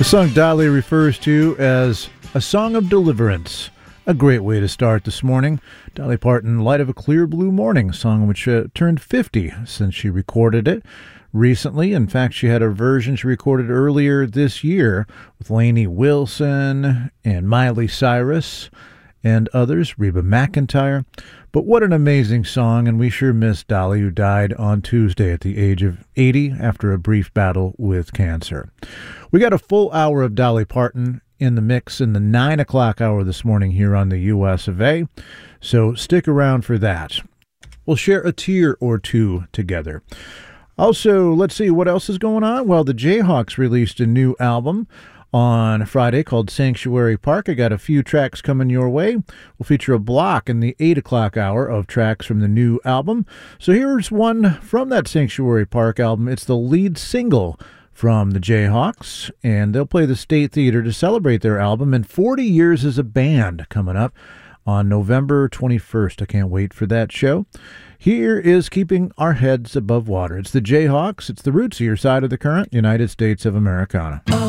The song Dolly refers to as a song of deliverance. A great way to start this morning. Dolly Parton, Light of a Clear Blue Morning, song which turned 50 since she recorded it recently. In fact, she had a version she recorded earlier this year with Lainey Wilson and Miley Cyrus and others, Reba McEntire. But what an amazing song, and we sure miss Dolly, who died on Tuesday at the age of 80 after a brief battle with cancer. We got a full hour of Dolly Parton in the mix in the 9 o'clock hour this morning here on the US of A, so stick around for that. We'll share a tear or two together. Also, let's see what else is going on. Well, the Jayhawks released a new album on Friday called Sanctuary Park. I got a few tracks coming your way. We'll feature a block in the 8 o'clock hour of tracks from the new album. So here's one from that Sanctuary Park album. It's the lead single from the Jayhawks, and they'll play the State Theater to celebrate their album and 40 years as a band coming up on November 21st. I can't wait for that show. Here is Keeping Our Heads Above Water. It's the Jayhawks. It's the roots of your side of the current, United States of Americana.